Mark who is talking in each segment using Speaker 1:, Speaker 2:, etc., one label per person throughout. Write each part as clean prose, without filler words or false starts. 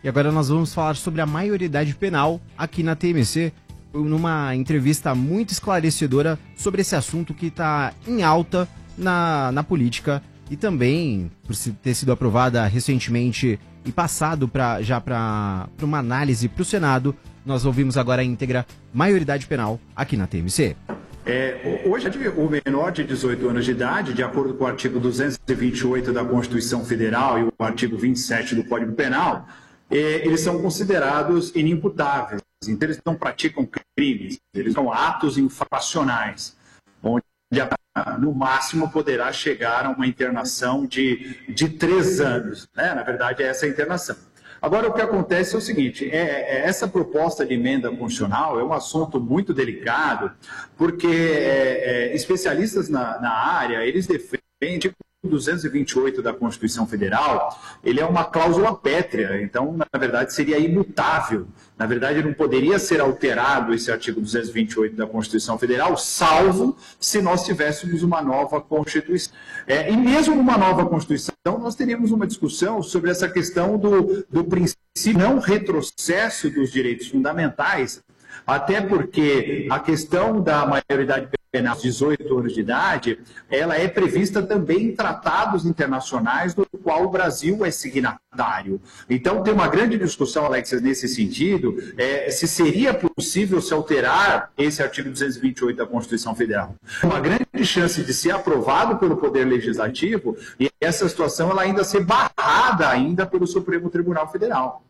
Speaker 1: E agora nós vamos falar sobre a maioridade penal aqui na TMC, numa entrevista muito esclarecedora sobre esse assunto que está em alta na política e também por ter sido aprovada recentemente e passado já para uma análise para o Senado. Nós ouvimos agora a íntegra maioridade penal aqui na TMC.
Speaker 2: Hoje, o menor de 18 anos de idade, de acordo com o artigo 228 da Constituição Federal e o artigo 27 do Código Penal, eles são considerados inimputáveis. Então, eles não praticam crimes, eles são atos infracionais, onde no máximo poderá chegar a uma internação de 3 anos. Né? Na verdade, é essa a internação. Agora, o que acontece é o seguinte, essa proposta de emenda constitucional é um assunto muito delicado, porque especialistas na área, eles defendem o 228 da Constituição Federal, ele é uma cláusula pétrea, então, na verdade, seria imutável. Na verdade, não poderia ser alterado esse artigo 228 da Constituição Federal, salvo se nós tivéssemos uma nova Constituição. E mesmo numa nova Constituição, nós teríamos uma discussão sobre essa questão do princípio não retrocesso dos direitos fundamentais, até porque a questão da maioridade penal de 18 anos de idade, ela é prevista também em tratados internacionais do qual o Brasil é signatário. Então, tem uma grande discussão, Alex, nesse sentido, se seria possível se alterar esse artigo 228 da Constituição Federal. Uma grande chance de ser aprovado pelo Poder Legislativo e essa situação ela ainda ser barrada ainda pelo Supremo Tribunal Federal.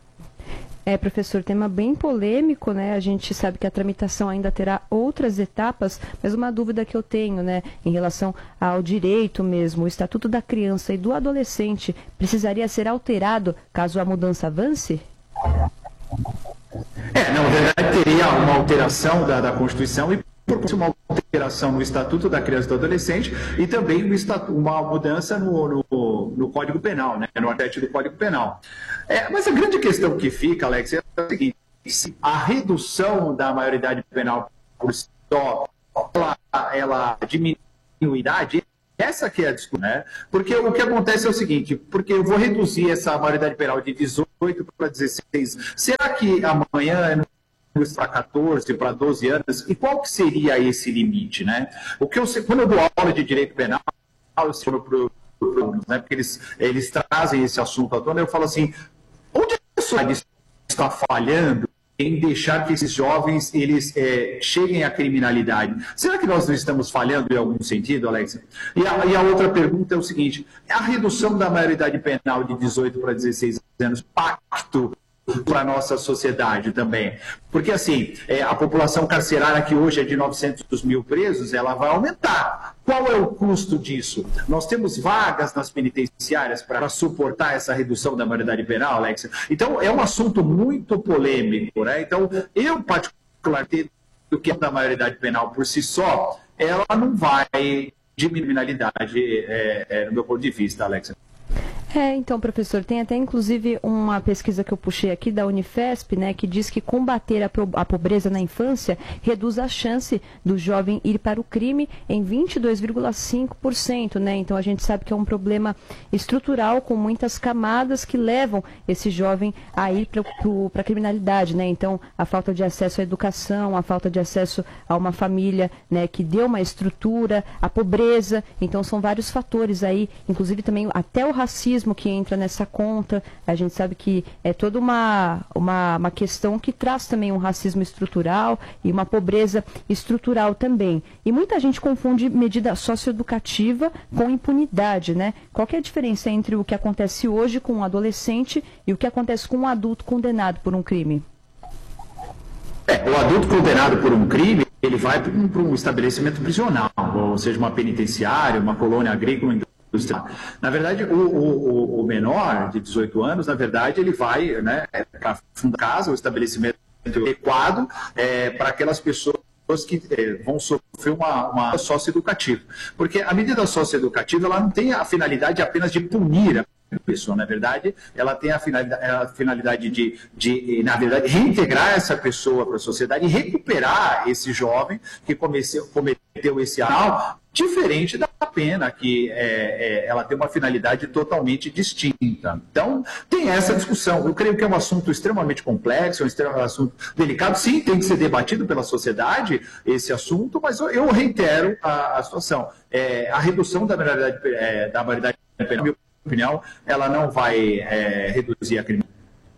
Speaker 3: Professor, tema bem polêmico, né? A gente sabe que a tramitação ainda terá outras etapas, mas uma dúvida que eu tenho, né, em relação ao direito mesmo, o Estatuto da Criança e do Adolescente precisaria ser alterado caso a mudança avance?
Speaker 2: Na verdade, teria uma alteração da Constituição e uma alteração no Estatuto da Criança e do Adolescente e também uma mudança no Código Penal, né, no artigo do Código Penal. Mas a grande questão que fica, Alex, é a seguinte: se a redução da maioridade penal por si só, ela diminuirá, essa que é a discussão, né? Porque o que acontece é o seguinte, porque eu vou reduzir essa maioridade penal de 18 para 16, será que amanhã para 14, para 12 anos, e qual que seria esse limite, né? Quando eu dou aula de direito penal, eu sei né, porque eles trazem esse assunto à tona, eu falo assim, onde a sociedade está falhando em deixar que esses jovens eles cheguem à criminalidade? Será que nós não estamos falhando em algum sentido, Alex? E a outra pergunta é o seguinte, a redução da maioridade penal de 18 para 16 anos, pacto para a nossa sociedade também. Porque, assim, a população carcerária que hoje é de 900 mil presos, ela vai aumentar. Qual é o custo disso? Nós temos vagas nas penitenciárias para suportar essa redução da maioridade penal, Alex? Então, é um assunto muito polêmico, né? Então, eu, particularmente, do que da maioridade penal por si só, ela não vai diminuir a criminalidade, no meu ponto de vista, Alex.
Speaker 3: Então, professor, tem até inclusive uma pesquisa que eu puxei aqui da Unifesp, né, que diz que combater a pobreza na infância reduz a chance do jovem ir para o crime em 22,5%, né? Então a gente sabe que é um problema estrutural com muitas camadas que levam esse jovem a ir para a criminalidade, né? Então a falta de acesso à educação, a falta de acesso a uma família, né, que dê uma estrutura, a pobreza, então são vários fatores aí, inclusive também até o racismo que entra nessa conta. A gente sabe que é toda uma questão que traz também um racismo estrutural e uma pobreza estrutural também. E muita gente confunde medida socioeducativa com impunidade, né? Qual que é a diferença entre o que acontece hoje com um adolescente e o que acontece com um adulto condenado por um crime?
Speaker 2: O adulto condenado por um crime, ele vai para um estabelecimento prisional, ou seja, uma penitenciária, uma colônia agrícola. Na verdade, o menor de 18 anos, na verdade, ele vai, né, para a casa, o estabelecimento adequado para aquelas pessoas que vão sofrer uma socioeducativa. Porque a medida socioeducativa ela não tem a finalidade apenas de punir a pessoa, na verdade, ela tem a finalidade de na verdade, reintegrar essa pessoa para a sociedade e recuperar esse jovem que cometeu esse ato diferente da pena, que ela tem uma finalidade totalmente distinta. Então, tem essa discussão. Eu creio que é um assunto extremamente complexo, é um assunto delicado. Sim, tem que ser debatido pela sociedade esse assunto, mas eu reitero a situação. A redução da maioridade penal, na minha opinião, ela não vai reduzir a criminalidade.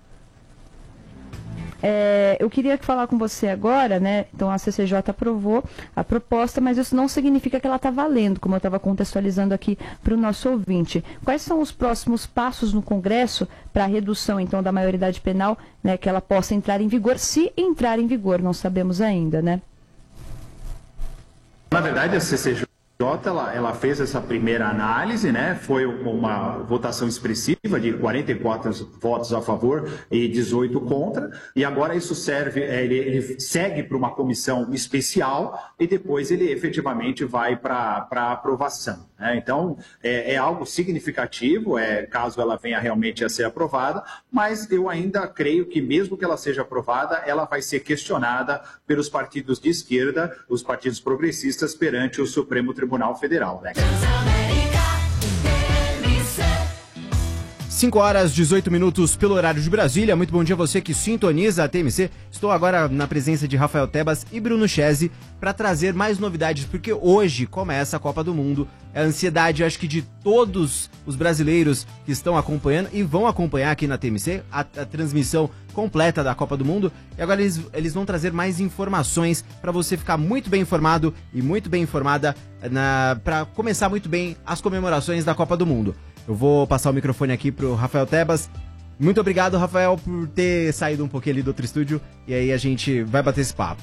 Speaker 3: Eu queria falar com você agora, né? Então a CCJ aprovou a proposta, mas isso não significa que ela está valendo, como eu estava contextualizando aqui para o nosso ouvinte. Quais são os próximos passos no Congresso para a redução, então, da maioridade penal, né? Que ela possa entrar em vigor, se entrar em vigor, não sabemos ainda, né?
Speaker 2: Na verdade, a CCJ ela fez essa primeira análise, né? Foi uma votação expressiva de 44 votos a favor e 18 contra, e agora isso serve, ele segue para uma comissão especial e depois ele efetivamente vai para aprovação, né? Então, é algo significativo, caso ela venha realmente a ser aprovada, mas eu ainda creio que mesmo que ela seja aprovada, ela vai ser questionada pelos partidos de esquerda, os partidos progressistas, perante o Supremo Tribunal Federal, né?
Speaker 1: 5h18 pelo horário de Brasília. Muito bom dia a você que sintoniza a TMC. Estou agora na presença de Rafael Tebas e Bruno Chese para trazer mais novidades, porque hoje começa a Copa do Mundo. É a ansiedade, acho que de todos os brasileiros que estão acompanhando e vão acompanhar aqui na TMC a transmissão completa da Copa do Mundo. E agora eles vão trazer mais informações para você ficar muito bem informado e muito bem informada para começar muito bem as comemorações da Copa do Mundo. Eu vou passar o microfone aqui pro Rafael Tebas. Muito obrigado, Rafael, por ter saído um pouquinho ali do outro estúdio. E aí a gente vai bater esse papo.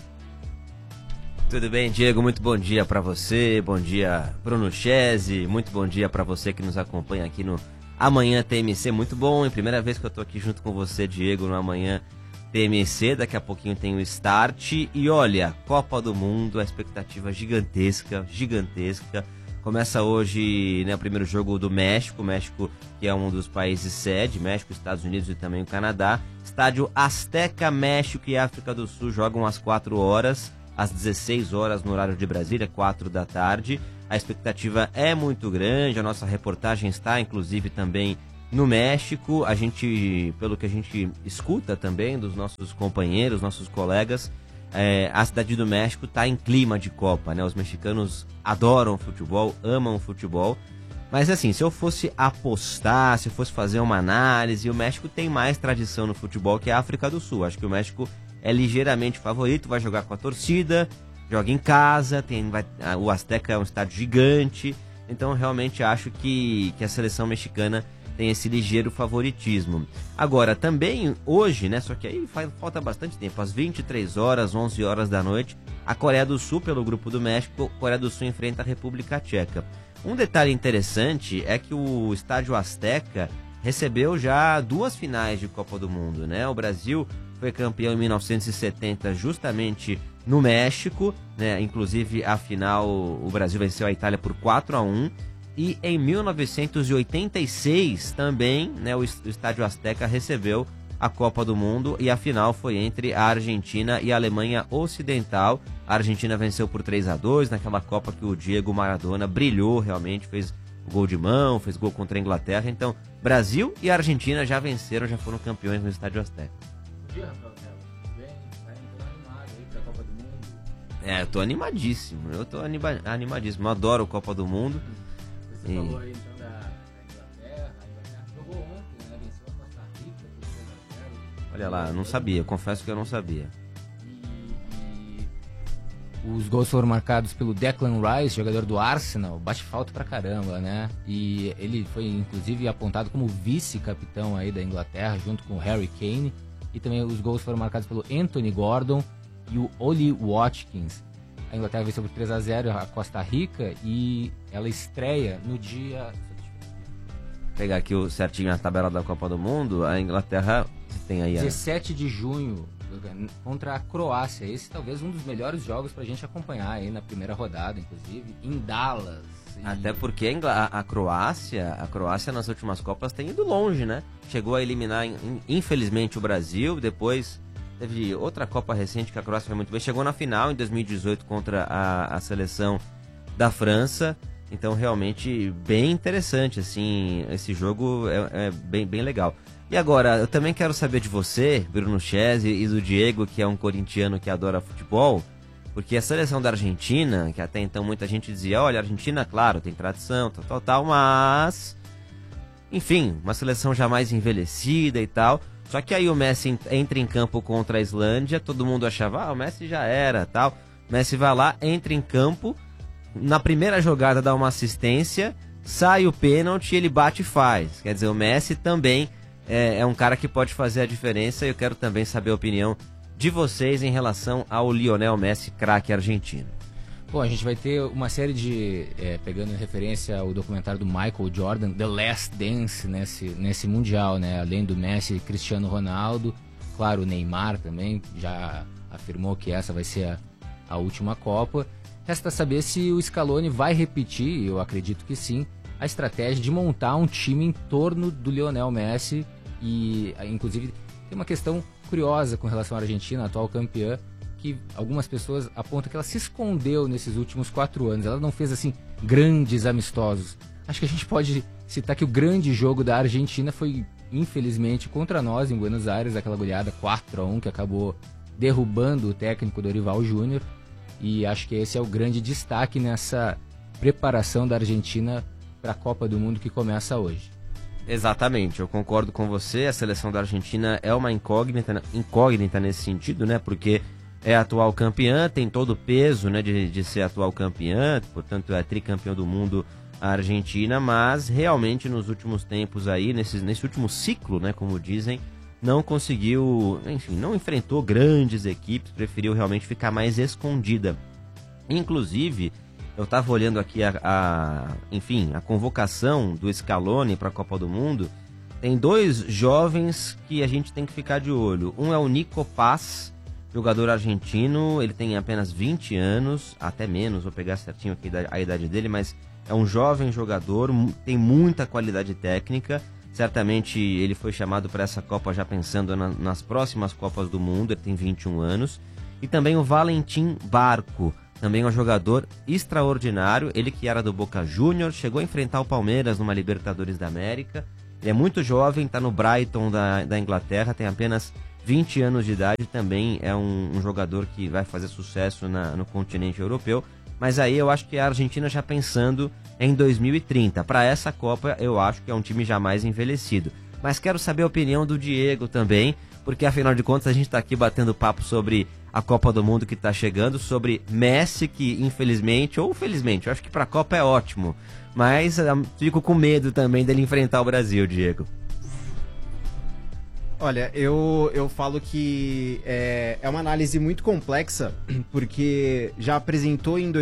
Speaker 4: Tudo bem, Diego? Muito bom dia para você. Bom dia, Bruno Chese. Muito bom dia para você que nos acompanha aqui no Amanhã TMC. Muito bom. É a primeira vez que eu tô aqui junto com você, Diego, no Amanhã TMC. Daqui a pouquinho tem o start. E olha, Copa do Mundo, a expectativa gigantesca. Começa hoje, né, o primeiro jogo do México, que é um dos países sede, México, Estados Unidos e também o Canadá. Estádio Azteca, México e África do Sul jogam às 4 horas, às 16 horas no horário de Brasília, 4 da tarde. A expectativa é muito grande, a nossa reportagem está inclusive também no México. A gente, pelo que a gente escuta também dos nossos companheiros, nossos colegas, a cidade do México está em clima de Copa, né? Os mexicanos adoram futebol, amam futebol. Mas assim, se eu fosse apostar, se eu fosse fazer uma análise, o México tem mais tradição no futebol que a África do Sul. Acho que o México é ligeiramente favorito, vai jogar com a torcida, joga em casa, o Azteca é um estádio gigante. Então realmente acho que a seleção mexicana tem esse ligeiro favoritismo. Agora, também hoje, né, só que aí falta bastante tempo, às 23 horas, 11 horas da noite, a Coreia do Sul, pelo grupo do México, Coreia do Sul enfrenta a República Tcheca. Um detalhe interessante é que o estádio Azteca recebeu já 2 finais de Copa do Mundo, né? O Brasil foi campeão em 1970 justamente no México, né? Inclusive a final, o Brasil venceu a Itália por 4-1. E em 1986 também, né, o Estádio Azteca recebeu a Copa do Mundo e a final foi entre a Argentina e a Alemanha Ocidental. A Argentina venceu por 3-2 naquela Copa que o Diego Maradona brilhou realmente, fez gol de mão, fez gol contra a Inglaterra. Então, Brasil e Argentina já venceram, já foram campeões no Estádio Azteca.
Speaker 5: Bom dia, Rafael. Tá animado aí pra Copa do Mundo?
Speaker 4: Eu tô animadíssimo, animadíssimo. Eu adoro a Copa do Mundo.
Speaker 5: Você falou aí então da Inglaterra. A Inglaterra jogou ontem, né? Venceu a Costa Rica por 2-0.
Speaker 4: Olha lá, não sabia, confesso que eu não sabia.
Speaker 5: E os gols foram marcados pelo Declan Rice, jogador do Arsenal, bate falta pra caramba, né? E ele foi inclusive apontado como vice-capitão aí da Inglaterra, junto com o Harry Kane. E também os gols foram marcados pelo Anthony Gordon e o Oli Watkins. A Inglaterra venceu por 3-0 a Costa Rica e ela estreia no dia...
Speaker 4: Vou pegar aqui certinho a tabela da Copa do Mundo. A Inglaterra tem aí
Speaker 5: 17 de junho contra a Croácia. Esse talvez um dos melhores jogos pra gente acompanhar aí na primeira rodada, inclusive, em Dallas.
Speaker 4: Até porque a Croácia nas últimas Copas tem ido longe, né? Chegou a eliminar, infelizmente, o Brasil, depois... Teve outra Copa recente que a Croácia foi muito bem. Chegou na final em 2018 contra a seleção da França. Então, realmente, bem interessante, assim, esse jogo é bem legal. E agora, eu também quero saber de você, Bruno Chese, e do Diego, que é um corintiano que adora futebol, porque a seleção da Argentina, que até então muita gente dizia, olha, a Argentina, claro, tem tradição, tal, mas... Enfim, uma seleção já mais envelhecida e tal. Só que aí o Messi entra em campo contra a Islândia, todo mundo achava, o Messi já era, tal. O Messi vai lá, entra em campo, na primeira jogada dá uma assistência, sai o pênalti, ele bate e faz. Quer dizer, o Messi também é um cara que pode fazer a diferença, e eu quero também saber a opinião de vocês em relação ao Lionel Messi, craque argentino.
Speaker 5: Bom, a gente vai ter uma série de, pegando em referência o documentário do Michael Jordan, The Last Dance, nesse Mundial, né? Além do Messi e Cristiano Ronaldo, claro, o Neymar também já afirmou que essa vai ser a última Copa. Resta saber se o Scaloni vai repetir, eu acredito que sim, a estratégia de montar um time em torno do Lionel Messi. E, inclusive, tem uma questão curiosa com relação à Argentina, a atual campeã, que algumas pessoas apontam que ela se escondeu nesses últimos 4 anos. Ela não fez, assim, grandes amistosos. Acho que a gente pode citar que o grande jogo da Argentina foi, infelizmente, contra nós, em Buenos Aires, aquela goleada 4-1, que acabou derrubando o técnico Dorival Júnior. E acho que esse é o grande destaque nessa preparação da Argentina para a Copa do Mundo que começa hoje.
Speaker 4: Exatamente, eu concordo com você. A seleção da Argentina é uma incógnita nesse sentido, né? Porque é atual campeã, tem todo o peso, né, de ser atual campeã, portanto é tricampeão do mundo a Argentina, mas realmente nos últimos tempos aí, nesse último ciclo, né, como dizem, não conseguiu, enfim, não enfrentou grandes equipes, preferiu realmente ficar mais escondida. Inclusive, eu estava olhando aqui enfim, a convocação do Scaloni para a Copa do Mundo. Tem 2 jovens que a gente tem que ficar de olho. Um é o Nico Paz, jogador argentino, ele tem apenas 20 anos, até menos, vou pegar certinho aqui a idade dele, mas é um jovem jogador, tem muita qualidade técnica. Certamente ele foi chamado para essa Copa já pensando nas próximas Copas do Mundo, ele tem 21 anos. E também o Valentim Barco, também é um jogador extraordinário, ele que era do Boca Juniors, chegou a enfrentar o Palmeiras numa Libertadores da América. Ele é muito jovem, está no Brighton da Inglaterra, tem apenas 20 anos de idade, também é um jogador que vai fazer sucesso no continente europeu. Mas aí eu acho que a Argentina já pensando em 2030. Para essa Copa eu acho que é um time já mais envelhecido. Mas quero saber a opinião do Diego também, porque afinal de contas a gente está aqui batendo papo sobre a Copa do Mundo que está chegando, sobre Messi, que infelizmente, ou felizmente, eu acho que para a Copa é ótimo. Mas fico com medo também dele enfrentar o Brasil, Diego.
Speaker 1: Olha, eu falo que é uma análise muito complexa, porque já apresentou em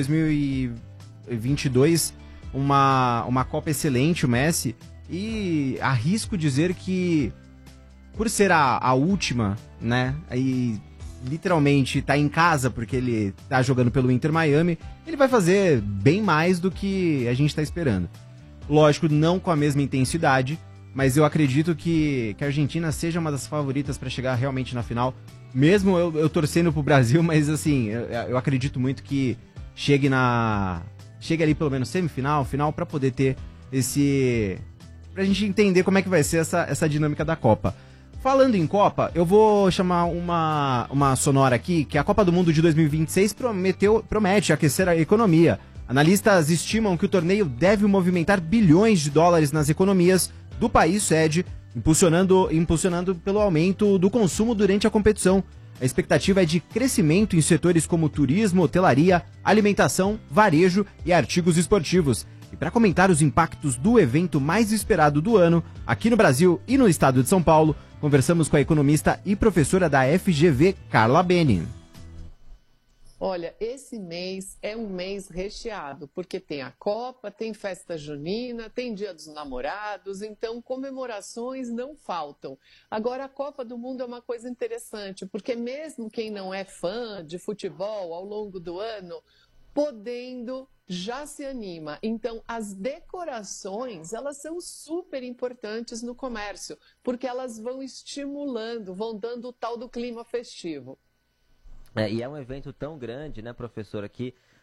Speaker 1: 2022 uma Copa excelente, o Messi, e arrisco dizer que, por ser a última, né, aí literalmente tá em casa, porque ele tá jogando pelo Inter Miami, ele vai fazer bem mais do que a gente tá esperando. Lógico, não com a mesma intensidade, mas eu acredito que a Argentina seja uma das favoritas para chegar realmente na final. Mesmo eu torcendo pro Brasil, mas assim, eu acredito muito que chegue ali pelo menos semifinal, final, para poder ter pra gente entender como é que vai ser essa dinâmica da Copa. Falando em Copa, eu vou chamar uma sonora aqui, que a Copa do Mundo de 2026 promete aquecer a economia. Analistas estimam que o torneio deve movimentar bilhões de dólares nas economias do país sede, impulsionando pelo aumento do consumo durante a competição. A expectativa é de crescimento em setores como turismo, hotelaria, alimentação, varejo e artigos esportivos. E para comentar os impactos do evento mais esperado do ano, aqui no Brasil e no estado de São Paulo, conversamos com a economista e professora da FGV, Carla Beni.
Speaker 6: Olha, esse mês é um mês recheado, porque tem a Copa, tem festa junina, tem Dia dos Namorados, então comemorações não faltam. Agora, a Copa do Mundo é uma coisa interessante, porque mesmo quem não é fã de futebol ao longo do ano, podendo, já se anima. Então, as decorações, elas são super importantes no comércio, porque elas vão estimulando, vão dando o tal do clima festivo.
Speaker 4: E é um evento tão grande, né, professora, que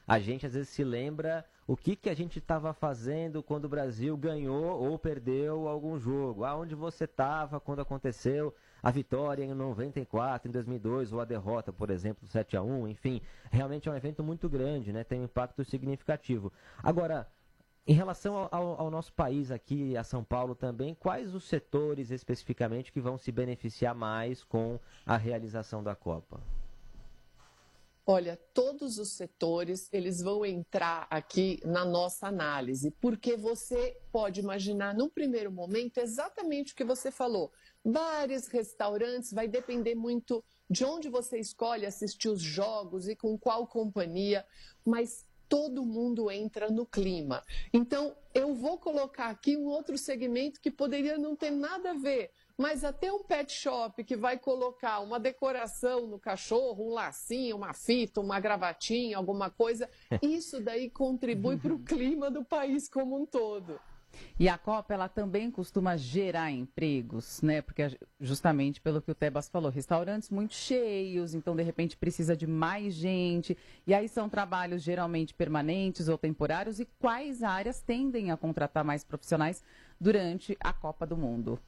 Speaker 4: a gente às vezes se lembra o que a gente estava fazendo quando o Brasil ganhou ou perdeu algum jogo. Aonde você estava quando aconteceu a vitória em 94, em 2002, ou a derrota, por exemplo, 7-1, enfim. Realmente é um evento muito grande, né? Tem um impacto significativo. Agora, em relação ao nosso país aqui, a São Paulo também, quais os setores especificamente que vão se beneficiar mais com a realização da Copa?
Speaker 6: Olha, todos os setores, eles vão entrar aqui na nossa análise, porque você pode imaginar, num primeiro momento, exatamente o que você falou. Bares, restaurantes, vai depender muito de onde você escolhe assistir os jogos e com qual companhia, mas todo mundo entra no clima. Então, eu vou colocar aqui um outro segmento que poderia não ter nada a ver, mas até um pet shop que vai colocar uma decoração no cachorro, um lacinho, uma fita, uma gravatinha, alguma coisa, isso daí contribui para o clima do país como um todo.
Speaker 7: E a Copa, ela também costuma gerar empregos, né? Porque justamente pelo que o Tebas falou, restaurantes muito cheios, então de repente precisa de mais gente. E aí são trabalhos geralmente permanentes ou temporários. E quais áreas tendem a contratar mais profissionais durante a Copa do Mundo?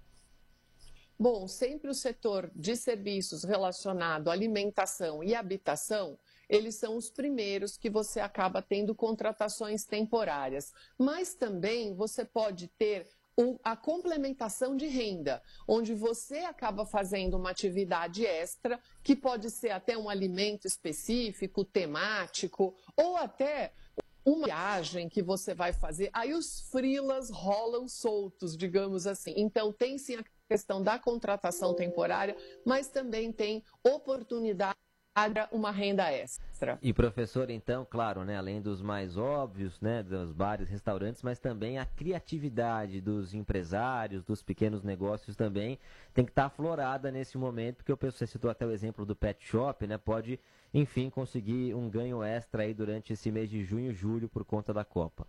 Speaker 6: Bom, sempre o setor de serviços relacionado à alimentação e habitação, eles são os primeiros que você acaba tendo contratações temporárias. Mas também você pode ter a complementação de renda, onde você acaba fazendo uma atividade extra, que pode ser até um alimento específico, temático, ou até uma viagem que você vai fazer. Aí os freelas rolam soltos, digamos assim. Então tem sim a questão da contratação temporária, mas também tem oportunidade para uma renda extra.
Speaker 4: E professor, então, claro, né, além dos mais óbvios, né, dos bares, restaurantes, mas também a criatividade dos empresários, dos pequenos negócios também tem que estar aflorada nesse momento, porque você citou até o exemplo do pet shop, né, pode, enfim, conseguir um ganho extra aí durante esse mês de junho e julho por conta da Copa.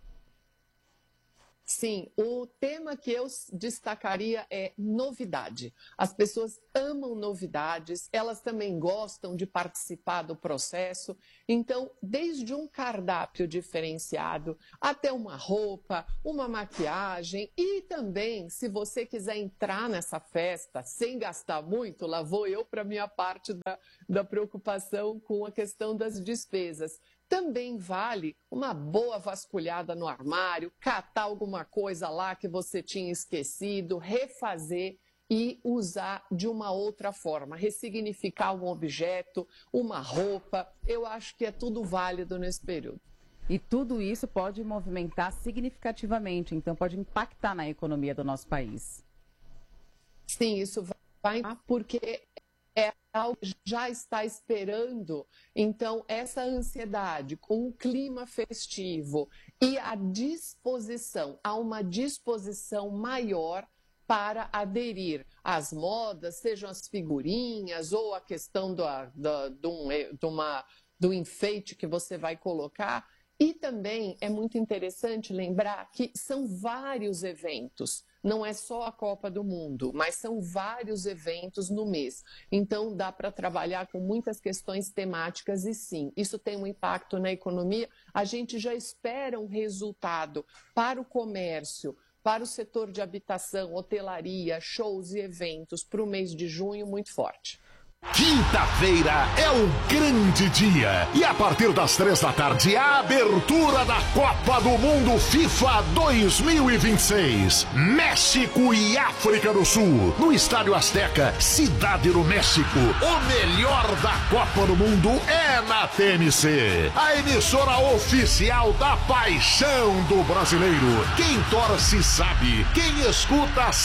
Speaker 6: Sim, o tema que eu destacaria é novidade. As pessoas amam novidades, elas também gostam de participar do processo. Então, desde um cardápio diferenciado até uma roupa, uma maquiagem e também, se você quiser entrar nessa festa sem gastar muito, lá vou eu para a minha parte da preocupação com a questão das despesas. Também vale uma boa vasculhada no armário, catar alguma coisa lá que você tinha esquecido, refazer e usar de uma outra forma, ressignificar um objeto, uma roupa. Eu acho que é tudo válido nesse período.
Speaker 7: E tudo isso pode movimentar significativamente, então pode impactar na economia do nosso país.
Speaker 6: Sim, isso vai, porque é algo que já está esperando. Então, essa ansiedade com o clima festivo e a disposição, há uma disposição maior para aderir às modas, sejam as figurinhas ou a questão do enfeite que você vai colocar. E também é muito interessante lembrar que são vários eventos. Não é só a Copa do Mundo, mas são vários eventos no mês. Então, dá para trabalhar com muitas questões temáticas e sim, isso tem um impacto na economia. A gente já espera um resultado para o comércio, para o setor de habitação, hotelaria, shows e eventos para o mês de junho muito forte.
Speaker 8: Quinta-feira é o grande dia e a partir das 3 da tarde a abertura da Copa do Mundo FIFA 2026. México e África do Sul, no Estádio Azteca, Cidade do México. O melhor da Copa do Mundo é na TMC, a emissora oficial da paixão do brasileiro. Quem torce sabe, quem escuta